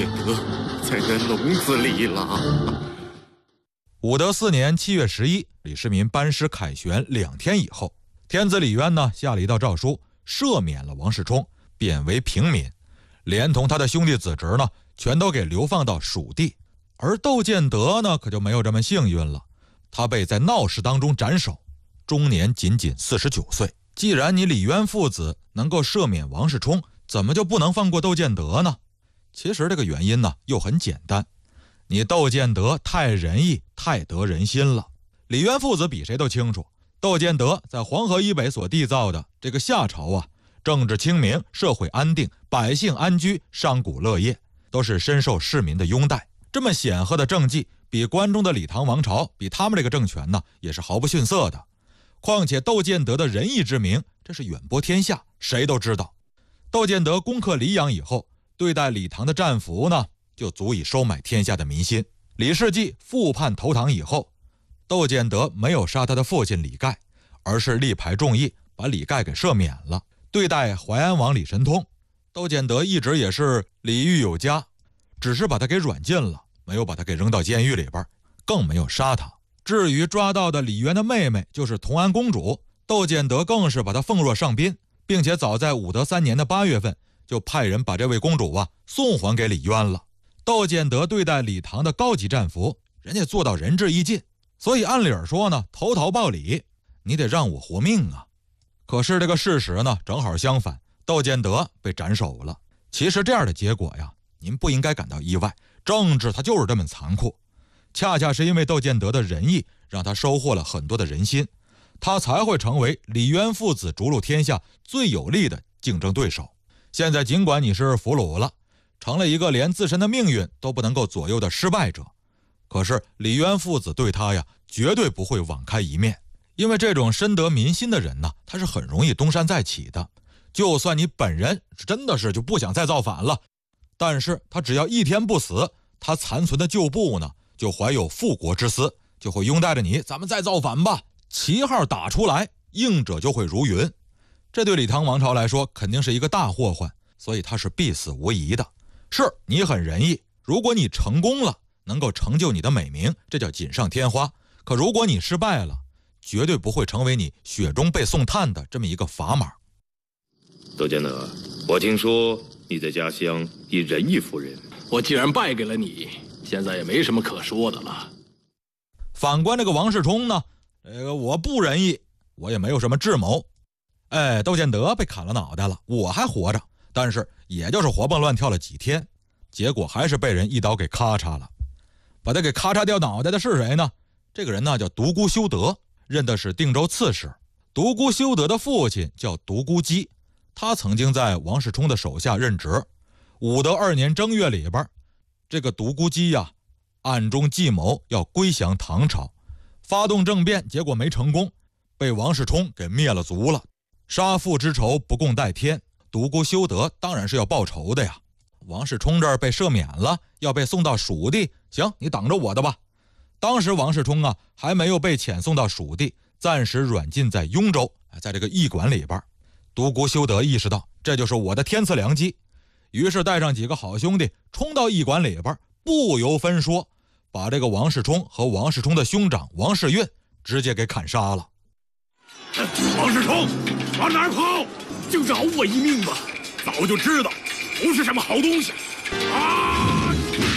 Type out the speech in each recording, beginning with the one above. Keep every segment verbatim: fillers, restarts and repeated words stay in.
建德在那笼子里了。 武德四年七月十一，李世民班师凯旋两天以后，天子李渊呢下了一道诏书，赦免了王世充，贬为平民，连同他的兄弟子侄呢，全都给流放到蜀地。而窦建德呢，可就没有这么幸运了，他被在闹市当中斩首，终年仅仅四十九岁。既然你李渊父子能够赦免王世充，怎么就不能放过窦建德呢？其实这个原因呢，又很简单，你窦建德太仁义，太得人心了。李渊父子比谁都清楚，窦建德在黄河以北所缔造的这个夏朝啊，政治清明，社会安定，百姓安居，商贾乐业，都是深受市民的拥戴。这么显赫的政绩，比关中的李唐王朝，比他们这个政权呢，也是毫不逊色的。况且窦建德的仁义之名，这是远播天下，谁都知道。窦建德攻克黎阳以后，对待李唐的战俘呢，就足以收买天下的民心。李世继复叛投唐以后，窦建德没有杀他的父亲李盖，而是力排众议，把李盖给赦免了。对待淮安王李神通，窦建德一直也是礼遇有加，只是把他给软禁了，没有把他给扔到监狱里边，更没有杀他。至于抓到的李渊的妹妹，就是同安公主，窦建德更是把她奉若上宾，并且早在武德三年的八月份，就派人把这位公主啊送还给李渊了。窦建德对待李唐的高级战俘，人家做到仁至义尽，所以按理说呢，投桃报李，你得让我活命啊。可是这个事实呢，正好相反，窦建德被斩首了。其实这样的结果呀，您不应该感到意外，政治它就是这么残酷。恰恰是因为窦建德的仁义，让他收获了很多的人心，他才会成为李渊父子逐鹿天下最有力的竞争对手。现在尽管你是俘虏了，成了一个连自身的命运都不能够左右的失败者，可是李渊父子对他呀，绝对不会网开一面。因为这种深得民心的人呢，他是很容易东山再起的。就算你本人真的是就不想再造反了，但是他只要一天不死，他残存的旧部呢，就怀有复国之思，就会拥戴着你，咱们再造反吧，旗号打出来，应者就会如云。这对李唐王朝来说肯定是一个大祸患，所以他是必死无疑的。是你很仁义，如果你成功了，能够成就你的美名，这叫锦上添花。可如果你失败了，绝对不会成为你雪中被送炭的这么一个砝码。 窦建德，我听说你在家乡以仁义服人， 我既然败给了你，现在也没什么可说的了。 反观这个王世充呢，这个我不仁义，我也没有什么智谋。哎，窦建德被砍了脑袋了，我还活着，但是也就是活蹦乱跳了几天，结果还是被人一刀给咔嚓了。把他给咔嚓掉脑袋的是谁呢？这个人呢叫独孤修德，任的是定州刺史。独孤修德的父亲叫独孤基，他曾经在王世充的手下任职。武德二年正月里边，这个独孤基呀，暗中计谋要归降唐朝，发动政变，结果没成功，被王世充给灭了族了。杀父之仇不共戴天，独孤修德当然是要报仇的呀。王世充这儿被赦免了，要被送到蜀地，行，你等着我的吧。当时王世充啊还没有被遣送到蜀地，暂时软禁在雍州，在这个驿馆里边。独孤修德意识到这就是我的天赐良机，于是带上几个好兄弟冲到驿馆里边，不由分说把这个王世充和王世充的兄长王世运直接给砍杀了。 王世充往哪儿跑？就饶我一命吧！早就知道不是什么好东西啊！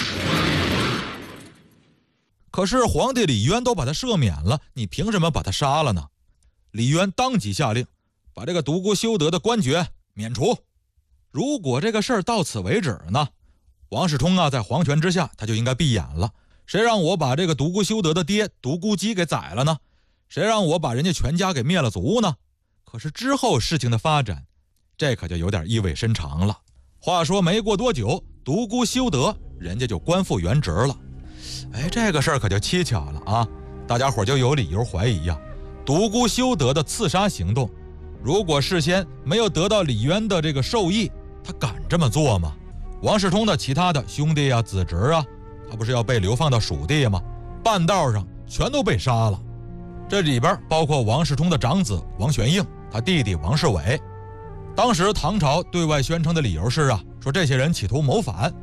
可是皇帝李渊都把他赦免了，你凭什么把他杀了呢？李渊当即下令把这个独孤修德的官爵免除。如果这个事儿到此为止呢，王世充啊在皇权之下他就应该闭眼了。谁让我把这个独孤修德的爹独孤基给宰了呢？谁让我把人家全家给灭了族呢？可是之后事情的发展，这可就有点意味深长了。话说没过多久，独孤修德人家就官复原职了。哎，这个事儿可就蹊跷了啊！大家伙就有理由怀疑呀、啊，独孤修德的刺杀行动，如果事先没有得到李渊的这个授意，他敢这么做吗？王世充的其他的兄弟啊、子侄啊，他不是要被流放到蜀地吗？半道上全都被杀了。这里边包括王世充的长子王玄应，他弟弟王世伟。当时唐朝对外宣称的理由是啊，说这些人企图谋反，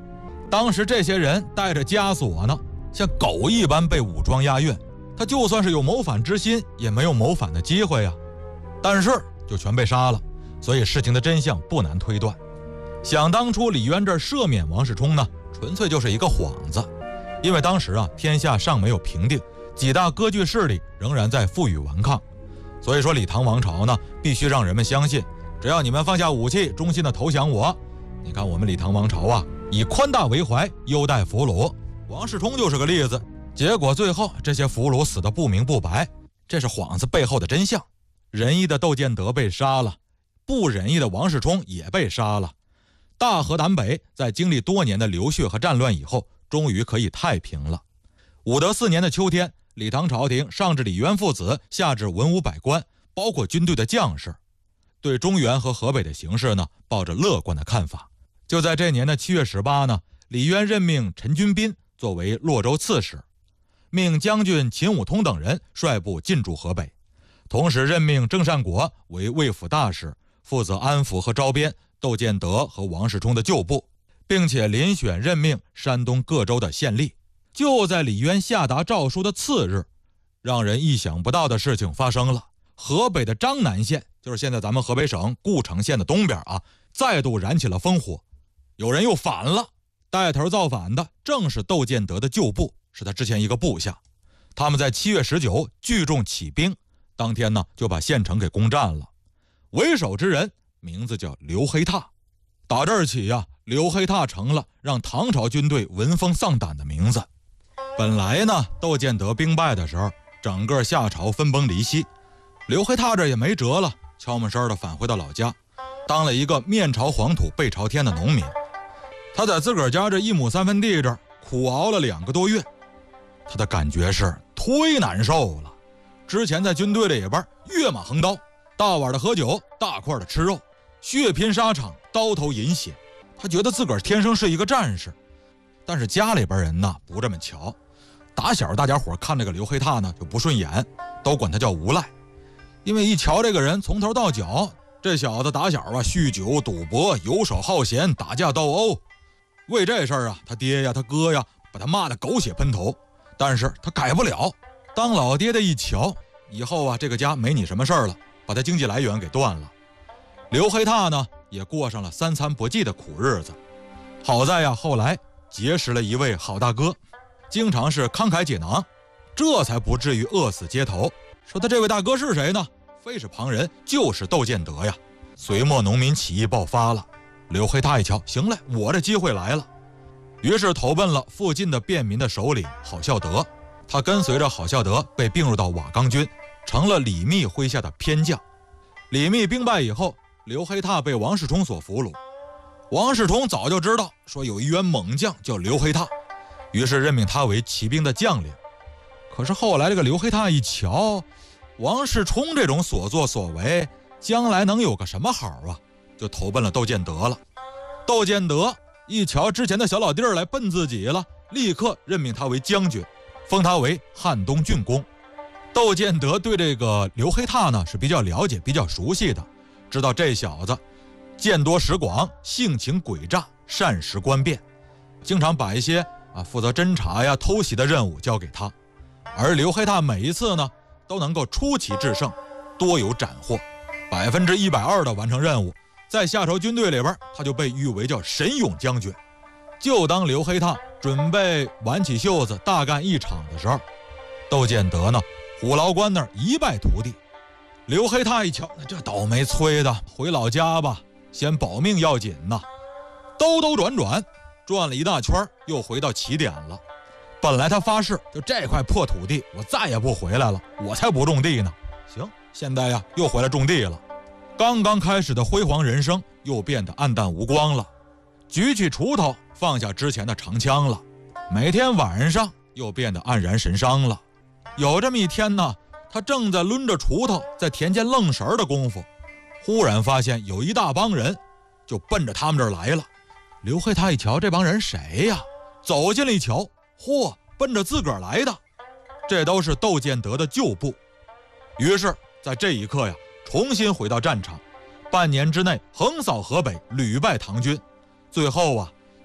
当时这些人带着枷锁呢，像狗一般被武装押运，他就算是有谋反之心，也没有谋反的机会呀。但是就全被杀了，所以事情的真相不难推断。想当初李渊这赦免王世充呢，纯粹就是一个幌子，因为当时啊天下尚没有平定，几大割据势力仍然在负隅顽抗，所以说李唐王朝呢必须让人们相信，只要你们放下武器，忠心的投降我，你看我们李唐王朝啊以宽大为怀，优待俘虏。王世充就是个例子，结果最后这些俘虏死得不明不白，这是幌子背后的真相。仁义的窦建德被杀了，不仁义的王世充也被杀了。大河南北在经历多年的流血和战乱以后，终于可以太平了。武德四年的秋天，李唐朝廷上至李渊父子，下至文武百官，包括军队的将士，对中原和河北的形势呢抱着乐观的看法。就在这年的七月十八呢，李渊任命陈君斌作为洛州刺史，命将军秦武通等人率部进驻河北，同时任命郑善国为卫府大使，负责安抚和招编窦建德和王世充的旧部，并且遴选任命山东各州的县吏。就在李渊下达诏书的次日，让人意想不到的事情发生了。河北的张南县，就是现在咱们河北省故城县的东边啊，再度燃起了烽火，有人又反了。带头造反的正是窦建德的旧部，是他之前一个部下。他们在七月十九聚众起兵，当天呢就把县城给攻占了。为首之人名字叫刘黑闼。打这儿起呀、啊，刘黑闼成了让唐朝军队闻风丧胆的名字。本来呢，窦建德兵败的时候，整个夏朝分崩离析，刘黑闼这也没辙了，悄没声的返回到老家，当了一个面朝黄土背朝天的农民。他在自个儿家这一亩三分地这儿苦熬了两个多月，他的感觉是忒难受了。之前在军队里边跃马横刀，大碗的喝酒，大块的吃肉，血拼沙场，刀头饮血，他觉得自个儿天生是一个战士。但是家里边人呢不这么瞧，打小大家伙看这个刘黑闼呢就不顺眼，都管他叫无赖。因为一瞧这个人从头到脚，这小子打小啊酗酒赌博，游手好闲，打架斗殴。为这事儿啊，他爹呀他哥呀把他骂得狗血喷头，但是他改不了。当老爹的一瞧，以后啊这个家没你什么事儿了，把他经济来源给断了。刘黑闼呢也过上了三餐不济的苦日子。好在呀后来结识了一位好大哥，经常是慷慨解囊，这才不至于饿死街头。说他这位大哥是谁呢？非是旁人，就是窦建德呀。隋末农民起义爆发了，刘黑闼一瞧，行嘞，我这机会来了，于是投奔了附近的便民的首领郝孝德。他跟随着郝孝德被并入到瓦岗军，成了李密麾下的偏将。李密兵败以后，刘黑闼被王世充所俘虏。王世充早就知道说有一员猛将叫刘黑闼，于是任命他为骑兵的将领。可是后来这个刘黑闼一瞧，王世充这种所作所为，将来能有个什么好啊，就投奔了窦建德了。窦建德一瞧之前的小老弟儿来奔自己了，立刻任命他为将军，封他为汉东郡公。窦建德对这个刘黑闼呢是比较了解比较熟悉的，知道这小子见多识广，性情诡诈，善识官变，经常把一些啊负责侦查呀偷袭的任务交给他。而刘黑闼每一次呢都能够出奇制胜，多有斩获，百分之一百二的完成任务。在夏朝军队里边，他就被誉为叫神勇将军。就当刘黑闼准备挽起袖子大干一场的时候，窦建德呢虎牢关那儿一败涂地。刘黑闼一瞧，那这倒霉催的，回老家吧，先保命要紧呐。兜兜转转转了一大圈，又回到起点了。本来他发誓，就这块破土地我再也不回来了，我才不种地呢。行，现在呀又回来种地了。刚刚开始的辉煌人生又变得暗淡无光了。举起锄头，放下之前的长枪了。每天晚上又变得黯然神伤了。有这么一天呢，他正在抡着锄头在田间愣神的功夫，忽然发现有一大帮人就奔着他们这儿来了。刘黑闼一瞧，这帮人谁呀？走近了一瞧，嚯，奔着自个儿来的，这都是窦建德的旧部。于是在这一刻呀，重新回到战场，半年之内横扫河北，屡败唐军。最后啊，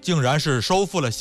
竟然是收复了